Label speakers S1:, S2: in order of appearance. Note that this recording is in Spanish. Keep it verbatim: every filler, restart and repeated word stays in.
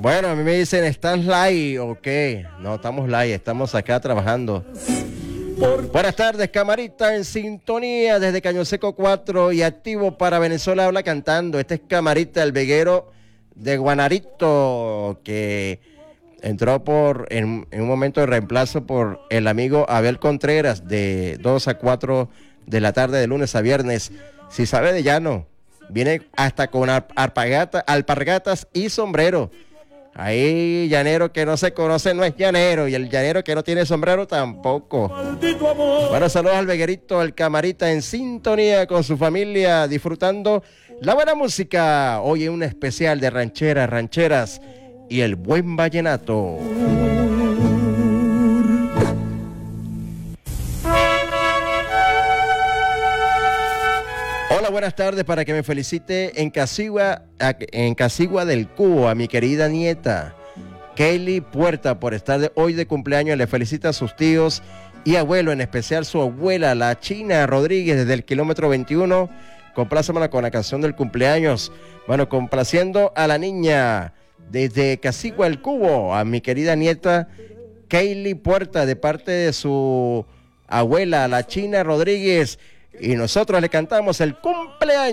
S1: Bueno, a mí me dicen, ¿estás live o qué? No, estamos live, estamos acá trabajando. Buenas tardes, Camarita, en sintonía desde Caño Seco cuatro y activo para Venezuela habla cantando. Este es Camarita, el veguero de Guanarito, que entró por en, en un momento de reemplazo por el amigo Abel Contreras de dos a cuatro de la tarde de lunes a viernes. Si sabe de llano, viene hasta con alpargata, alpargatas y sombrero. Ahí llanero que no se conoce no es llanero, y el llanero que no tiene sombrero tampoco. Bueno, saludos al veguerito, al Camarita, en sintonía con su familia, disfrutando la buena música. Hoy en un especial de rancheras, rancheras y el buen vallenato. Hola, buenas tardes, para que me felicite en Casigua, en Casigua del Cubo a mi querida nieta Kaylee Puerta por estar de, hoy de cumpleaños. Le felicita a sus tíos y abuelo, en especial su abuela, la China Rodríguez, desde el kilómetro veintiuno. Complácemela con la canción del cumpleaños. Bueno, complaciendo a la niña desde Casigua del Cubo, a mi querida nieta Kaylee Puerta, de parte de su abuela, la China Rodríguez. Y nosotros le cantamos el cumpleaños.